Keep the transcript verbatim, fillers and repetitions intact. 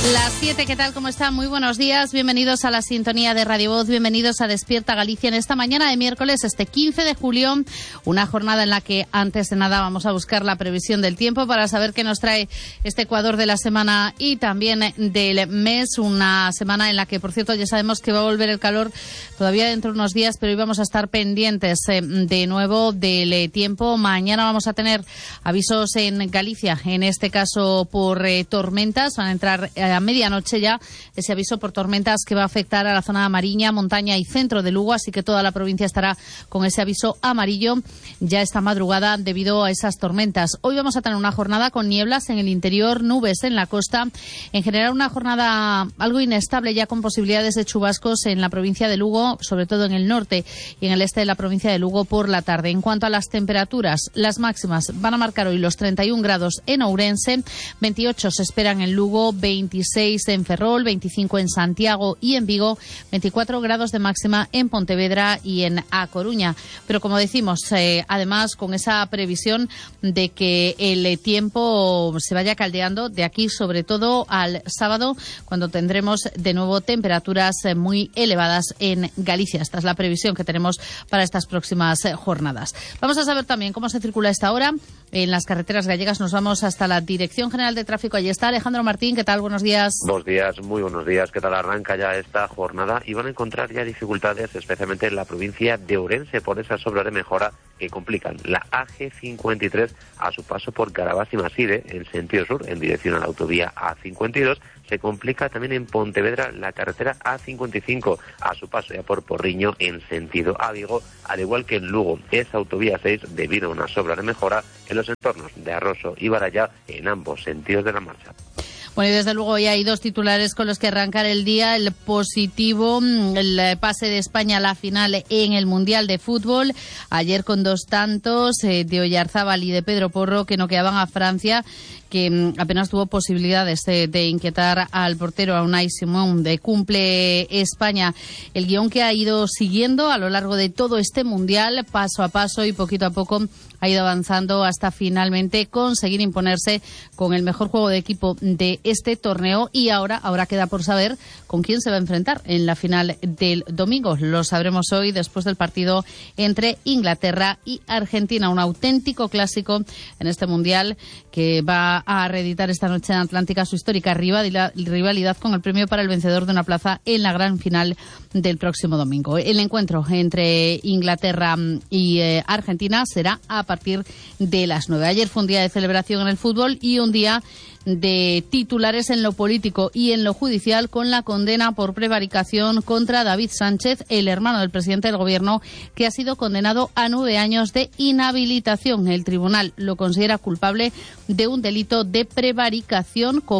Las siete, ¿qué tal? ¿Cómo están? Muy buenos días. Bienvenidos a la sintonía de Radio Voz. Bienvenidos a Despierta Galicia en esta mañana de miércoles, este quince de julio. Una jornada en la que, antes de nada, vamos a buscar la previsión del tiempo para saber qué nos trae este Ecuador de la semana y también del mes. Una semana en la que, por cierto, ya sabemos que va a volver el calor todavía dentro de unos días, pero hoy vamos a estar pendientes eh, de nuevo del tiempo. Mañana vamos a tener avisos en Galicia, en este caso por eh, tormentas. Van a entrar eh, a medianoche ya ese aviso por tormentas que va a afectar a la zona de Mariña, montaña y centro de Lugo, así que toda la provincia estará con ese aviso amarillo ya esta madrugada debido a esas tormentas. Hoy vamos a tener una jornada con nieblas en el interior, nubes en la costa, en general una jornada algo inestable ya con posibilidades de chubascos en la provincia de Lugo, sobre todo en el norte y en el este de la provincia de Lugo por la tarde. En cuanto a las temperaturas, las máximas van a marcar hoy los treinta y un grados en Ourense, veintiocho se esperan en Lugo, veintiséis en Ferrol, veinticinco en Santiago y en Vigo, veinticuatro grados de máxima en Pontevedra y en A Coruña. Pero como decimos, eh, además con esa previsión de que el tiempo se vaya caldeando de aquí sobre todo al sábado, cuando tendremos de nuevo temperaturas muy elevadas en Galicia. Esta es la previsión que tenemos para estas próximas eh, jornadas. Vamos a saber también cómo se circula a esta hora en las carreteras gallegas. Nos vamos hasta la Dirección General de Tráfico. Allí está Alejandro Martín. ¿Qué tal? Buenos días. Buenos días, muy buenos días. ¿Qué tal? Arranca ya esta jornada y van a encontrar ya dificultades, especialmente en la provincia de Ourense, por esas obras de mejora que complican la A G cincuenta y tres a su paso por Carabás y Maside, en sentido sur, en dirección a la autovía A cincuenta y dos. Se complica también en Pontevedra la carretera A cincuenta y cinco a su paso ya por Porriño en sentido a Vigo, al igual que en Lugo. Esa autovía seis debido a unas obras de mejora en los entornos de Arroso y Barallá en ambos sentidos de la marcha. Bueno, y desde luego ya hay dos titulares con los que arrancar el día. El positivo, el pase de España a la final en el Mundial de Fútbol. Ayer con dos tantos eh, de Oyarzábal y de Pedro Porro que noqueaban a Francia, que apenas tuvo posibilidades de, de inquietar al portero, a Unai Simón. De cumple España el guión que ha ido siguiendo a lo largo de todo este Mundial, paso a paso y poquito a poco ha ido avanzando hasta finalmente conseguir imponerse con el mejor juego de equipo de este torneo. Y ahora, ahora queda por saber con quién se va a enfrentar en la final del domingo. Lo sabremos hoy después del partido entre Inglaterra y Argentina. Un auténtico clásico en este Mundial que va a reeditar esta noche en Atlántica su histórica rivalidad con el premio para el vencedor de una plaza en la gran final del próximo domingo. El encuentro entre Inglaterra y eh, Argentina será a partir de las nueve. Ayer fue un día de celebración en el fútbol y un día de titulares en lo político y en lo judicial, con la condena por prevaricación contra David Sánchez, el hermano del presidente del gobierno, que ha sido condenado a nueve años de inhabilitación. El tribunal lo considera culpable de un delito de prevaricación